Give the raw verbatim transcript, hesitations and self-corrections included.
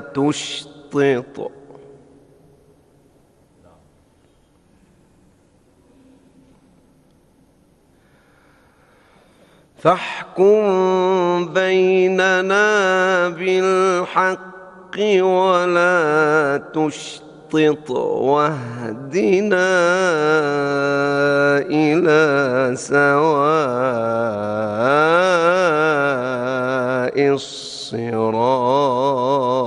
تشطط. فاحكم بيننا بالحق ولا تشطط واهدنا إلى سواء الصراط.